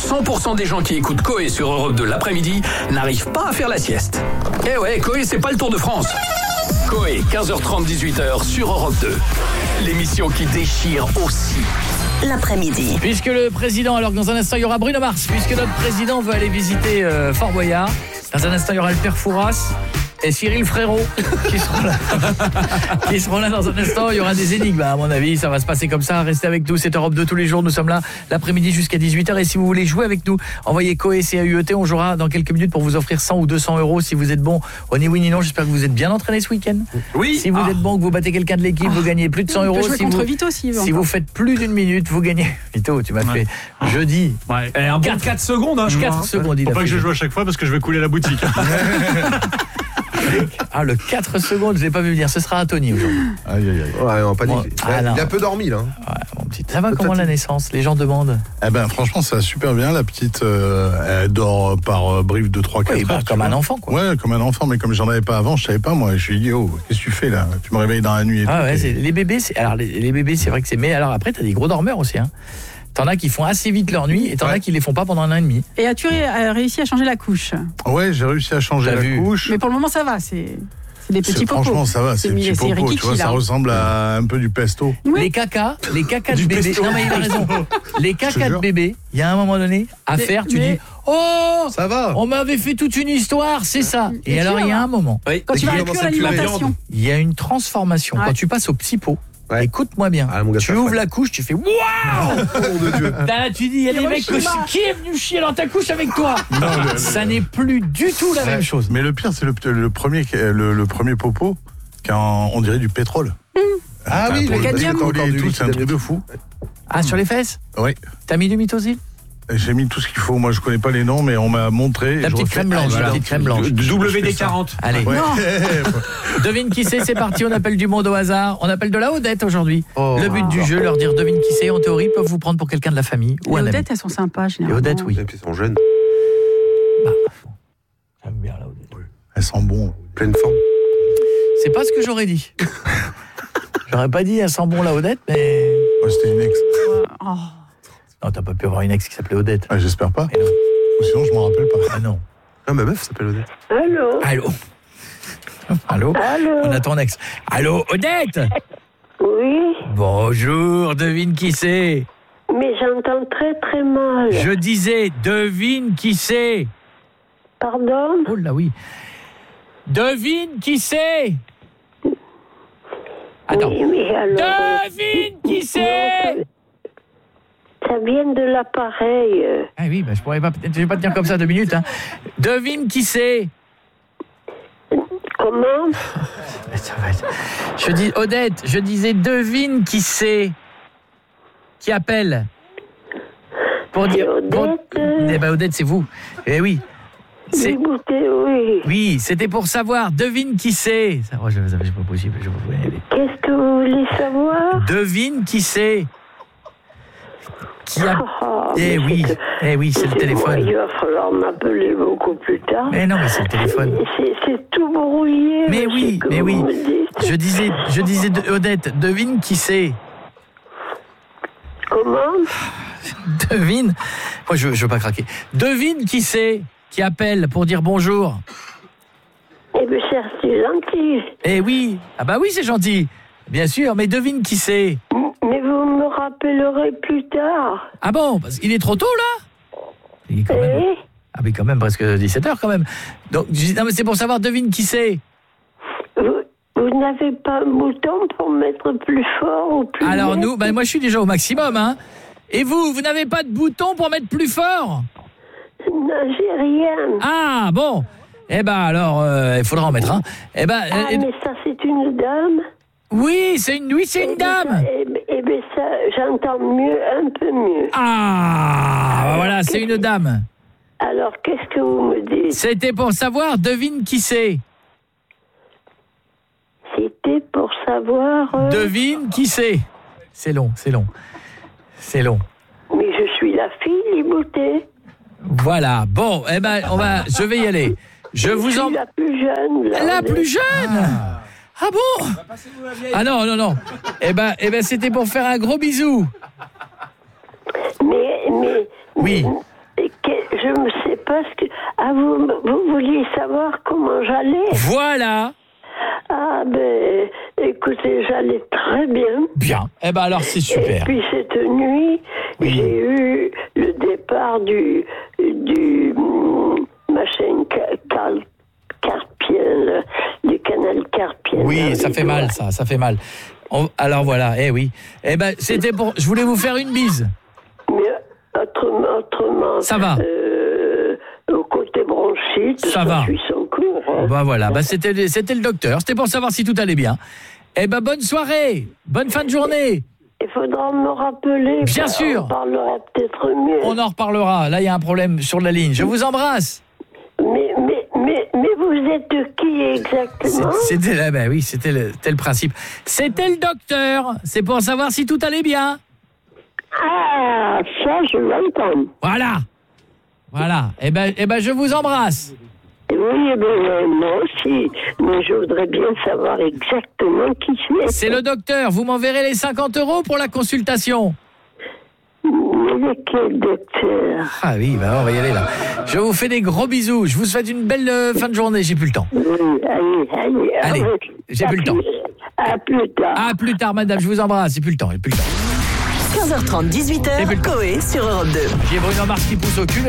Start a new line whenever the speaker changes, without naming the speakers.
100% des gens qui écoutent Coé sur Europe 2 l'après-midi n'arrivent pas à faire la sieste. Eh ouais, Coé, c'est pas le Tour de France. Coé, 15h30, 18h sur Europe 2. L'émission qui déchire aussi
l'après-midi.
Puisque le président, alors dans un instant il y aura Bruno Mars, puisque notre président veut aller visiter Fort Boyard, dans un instant il y aura le père Fouras et Cyril Frérot qui seront là dans un instant. Il y aura des énigmes, à mon avis, ça va se passer comme ça. Restez avec nous, c'est Europe 2 tous les jours, nous sommes là l'après-midi jusqu'à 18h. Et si vous voulez jouer avec nous, envoyez Coé CAUET, on jouera dans quelques minutes pour vous offrir 100 ou 200 euros si vous êtes bon au ni oui ni non. J'espère que vous êtes bien entraîné ce week-end. Oui. Si vous êtes bon, que vous battez quelqu'un de l'équipe, vous gagnez plus de 100 euros. Si vous faites plus d'une minute, vous gagnez. Vito, tu m'as fait jeudi.
Ouais. Et un 4 secondes.
4 secondes.
Faut pas que je joue à chaque fois parce que je vais couler la boutique.
Ah, le 4 secondes, je l'ai pas vu venir. Ce sera à Tony aujourd'hui.
Aïe. Ouais, non, pas dit. Il a un peu dormi là.
Ouais, mon petit. Ça va comment la naissance? Les gens demandent.
Eh ben franchement, ça va super bien. La petite, elle dort par brief de 3-4 heures.
Comme un enfant, quoi.
Ouais, comme un enfant, mais comme j'en avais pas avant, je savais pas moi. Je lui ai dit, oh, qu'est-ce que tu fais là? Tu me réveilles dans la nuit.
Ah ouais, les bébés, alors les bébés, c'est vrai que c'est. Mais alors après, t'as des gros dormeurs aussi, hein. T'en as qui font assez vite leur nuit et t'en as qui les font pas pendant 1 an et demi.
Et as-tu réussi à changer la couche?
Ouais, j'ai réussi à changer la couche.
Mais pour le moment, ça va, c'est des petits popos.
Franchement, ça va, c'est des petits popos. Tu vois, ça ressemble à un peu du pesto.
Oui.
Les cacas de bébé. Non, mais il a raison. Les cacas de bébé, il y a un moment donné à faire, tu dis oh, ça va. On m'avait fait toute une histoire, c'est ça. Et alors, il y a un moment.
Quand tu vas inclure l'alimentation.
Il y a une transformation. Quand tu passes au petit pot. Ouais. Écoute-moi bien. Tu ouvres la couche, tu fais waouh. Là, tu dis il y a des mecs qui est venu chier dans ta couche avec toi. Non, ça n'est plus du tout la même chose.
Mais le pire, c'est le premier popo quand on dirait du pétrole.
Ah oui, le cadmium.
C'est un truc de fou.
Ah, sur les fesses?
Oui.
T'as mis du Mythosil?
J'ai mis tout ce qu'il faut. Moi, je connais pas les noms, mais on m'a montré.
La petite crème blanche. La petite crème blanche.
WD-40.
Allez. Ouais. Devine qui c'est parti. On appelle du monde au hasard. On appelle de la Odette aujourd'hui. Le but du jeu, leur dire devine qui c'est. En théorie, peuvent vous prendre pour quelqu'un de la famille ou un ami.
Les Odettes, elles sont sympas, généralement.
Les Odettes, oui.
Et puis, elles sont jeunes.
Bah, j'aime bien la Odette.
Oui. Elles sont bon.
Pleine forme.
C'est pas ce que j'aurais dit. J'aurais pas dit elles sont bon la Odette, mais.
Ouais, c'était une ex.
Non, t'as pas pu avoir une ex qui s'appelait Odette.
Ah, j'espère pas. Ou sinon, je m'en rappelle pas.
Ah non.
Non, ma meuf s'appelle Odette.
Allô. On a ton ex. Allô, Odette?
Oui.
Bonjour, devine qui c'est?
Mais j'entends très très mal.
Je disais, devine qui c'est?
Pardon?
Oh là oui. Devine qui c'est? Attends.
Oui, mais alors,
devine qui c'est?
Ça vient de l'appareil.
Ah oui, bah je vais pas tenir comme ça 2 minutes. Hein. Devine qui c'est?
Comment?
Je dis Odette, je disais devine qui c'est? Qui appelle? Pour dire
Odette.
Eh ben Odette, c'est vous. Eh oui.
Oui.
Oui, c'était pour savoir. Devine qui c'est? Ça, c'est pas possible. Je vous aller.
Qu'est-ce que vous voulez savoir?
Devine qui c'est? Eh oui, c'est le téléphone.
Il va falloir m'appeler beaucoup plus tard.
Mais non, mais c'est le téléphone.
C'est tout brouillé.
Mais oui. Je disais Odette, devine qui c'est?
Comment?
Devine. Moi, je veux pas craquer. Devine qui c'est qui appelle pour dire bonjour?
Eh bien, c'est gentil.
Eh oui. Ah bah oui, c'est gentil. Bien sûr, mais devine qui c'est?
Mais vous me rappellerez plus tard.
Ah bon? Parce qu'il est trop tôt, là? Il est quand même... Ah mais quand même, presque 17h, quand même. Donc, non, mais c'est pour savoir, devine qui c'est?
Vous n'avez pas un bouton pour mettre plus fort ou plus
Alors
net?
nous, moi je suis déjà au maximum, hein. Et vous n'avez pas de bouton pour mettre plus fort?
Non, j'ai rien.
Ah bon. Eh ben alors, il faudra en mettre un. Eh ben.
Mais ça c'est une dame.
Oui, c'est une dame.
Eh bien ça, j'entends mieux, un peu mieux.
Ah, voilà, c'est une dame.
Alors qu'est-ce que vous me dites?
C'était pour savoir, devine qui c'est.
C'était pour savoir...
Devine qui c'est. C'est long.
Mais je suis la fille, Libouté.
Voilà, bon, eh ben, je vais y aller. Je vous en...
la plus jeune.
La plus jeune? Ah bon? Ah non. Eh ben, c'était pour faire un gros bisou.
Mais
oui.
je ne sais pas ce que... Ah, vous vouliez savoir comment j'allais?
Voilà.
Ah, ben, écoutez, j'allais très bien.
Bien. Eh ben alors, c'est super.
Et puis, cette nuit, j'ai eu le départ du machin carpien, du canal carpien.
Oui, ça fait mal, ça fait mal. Alors voilà, oui. Eh ben, c'était pour... Je voulais vous faire une bise.
Mais autrement...
Ça va.
Au côté bronchite,
ça va.
Je suis sans cours. Hein.
Bah voilà, c'était le docteur. C'était pour savoir si tout allait bien. Eh ben, bonne soirée. Bonne fin de journée.
Il faudra me rappeler.
Bien sûr.
On parlera peut-être mieux.
On en reparlera. Là, il y a un problème sur la ligne. Je vous embrasse.
Mais vous êtes qui exactement?
C'était le principe. C'était le docteur. C'est pour savoir si tout allait bien.
Ah, ça, je l'entends.
Voilà. Eh ben, je vous embrasse.
Oui, moi aussi. Mais je voudrais bien savoir exactement qui c'est.
C'est le docteur. Vous m'enverrez les 50 € pour la consultation.
Mais quel docteur?
Ah oui, on va y aller là. Je vous fais des gros bisous. Je vous souhaite une belle fin de journée. J'ai plus le temps.
Oui, allez.
J'ai plus le temps.
À plus tard.
À plus tard, madame. Je vous embrasse. J'ai plus le temps.
15h30, 18h, Coé sur Europe 2.
J'ai Bruno Mars qui pousse au cul.